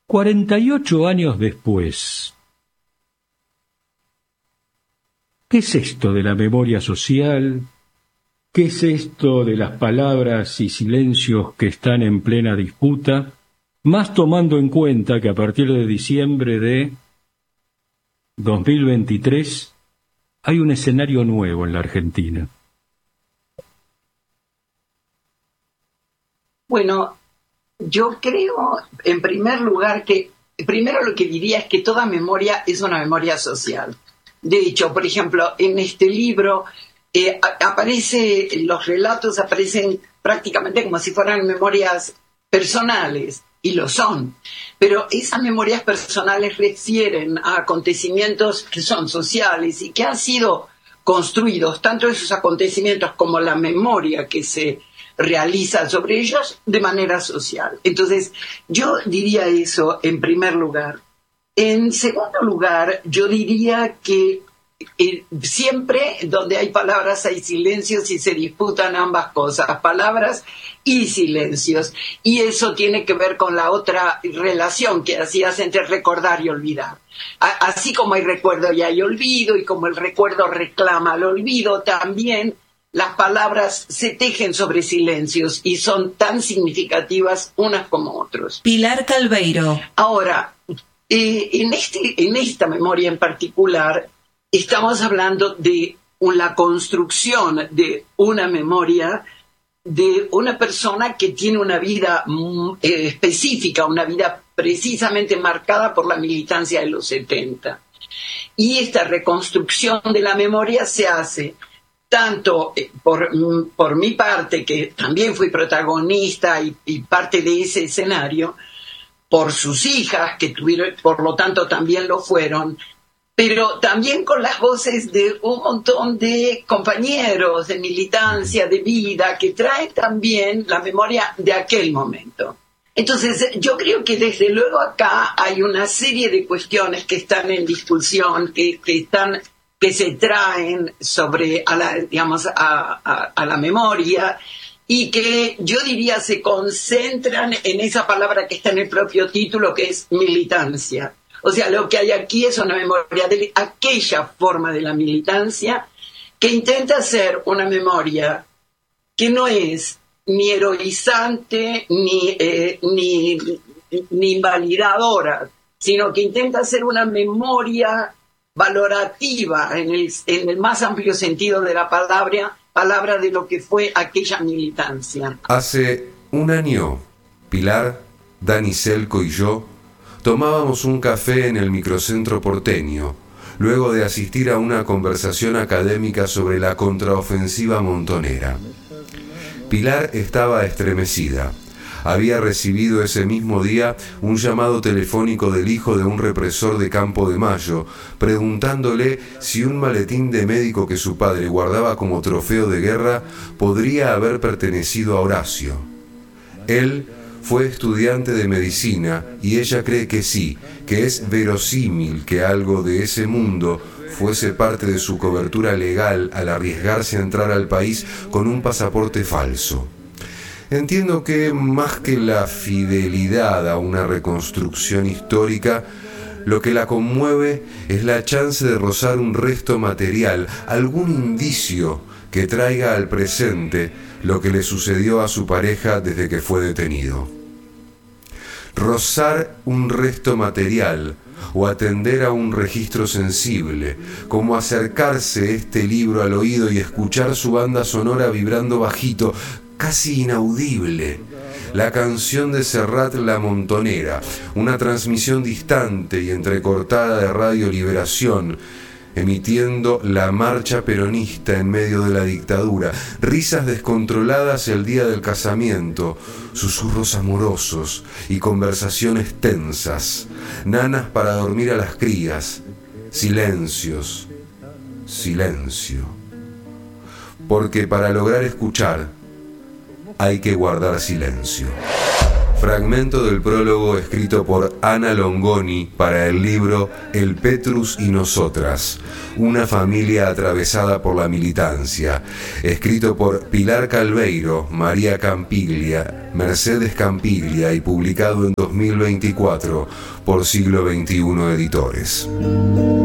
48 años después, ¿qué es esto de la memoria social? ¿Qué es esto de las palabras y silencios que están en plena disputa? Más tomando en cuenta que a partir de diciembre de 2023 hay un escenario nuevo en la Argentina. Bueno, yo creo, en primer lugar, primero lo que diría es que toda memoria es una memoria social. De hecho, por ejemplo, en este libro los relatos aparecen prácticamente como si fueran memorias personales, y lo son. Pero esas memorias personales refieren a acontecimientos que son sociales y que han sido construidos, tanto esos acontecimientos como la memoria que se realiza sobre ellos de manera social. Entonces, yo diría eso en primer lugar. En segundo lugar, yo diría que siempre donde hay palabras hay silencios y se disputan ambas cosas, palabras y silencios. Y eso tiene que ver con la otra relación que hacías entre recordar y olvidar. Así como hay recuerdo y hay olvido, y como el recuerdo reclama el olvido, también las palabras se tejen sobre silencios y son tan significativas unas como otros. Pilar Calveiro. Ahora, en esta memoria en particular, estamos hablando de la construcción de una memoria de una persona que tiene una vida específica, una vida precisamente marcada por la militancia de los 70. Y esta reconstrucción de la memoria se hace tanto por mi parte, que también fui protagonista y parte de ese escenario, por sus hijas, que tuvieron, por lo tanto también lo fueron, pero también con las voces de un montón de compañeros de militancia, de vida, que traen también la memoria de aquel momento. Entonces, yo creo que desde luego acá hay una serie de cuestiones que están en discusión, que se traen sobre a la memoria, y que yo diría se concentran en esa palabra que está en el propio título, que es militancia. O sea, lo que hay aquí es una memoria de aquella forma de la militancia que intenta ser una memoria que no es ni heroizante ni invalidadora, sino que intenta ser una memoria valorativa en el más amplio sentido de la palabra de lo que fue aquella militancia. Hace un año, Pilar, Dani Selco y yo tomábamos un café en el microcentro porteño, luego de asistir a una conversación académica sobre la contraofensiva montonera. Pilar estaba estremecida. Había recibido ese mismo día un llamado telefónico del hijo de un represor de Campo de Mayo, preguntándole si un maletín de médico que su padre guardaba como trofeo de guerra podría haber pertenecido a Horacio. Él fue estudiante de medicina y ella cree que sí, que es verosímil que algo de ese mundo fuese parte de su cobertura legal al arriesgarse a entrar al país con un pasaporte falso. Entiendo que más que la fidelidad a una reconstrucción histórica, lo que la conmueve es la chance de rozar un resto material, algún indicio que traiga al presente lo que le sucedió a su pareja desde que fue detenido. Rozar un resto material o atender a un registro sensible, como acercarse este libro al oído y escuchar su banda sonora vibrando bajito, casi inaudible, la canción de Serrat La Montonera, una transmisión distante y entrecortada de Radio Liberación, emitiendo la marcha peronista en medio de la dictadura, risas descontroladas el día del casamiento, susurros amorosos y conversaciones tensas, nanas para dormir a las crías, silencios, silencio. Porque para lograr escuchar hay que guardar silencio. Fragmento del prólogo escrito por Ana Longoni para el libro El Petrus y Nosotras, una familia atravesada por la militancia, escrito por Pilar Calveiro, María Campiglia, Mercedes Campiglia y publicado en 2024 por Siglo XXI Editores.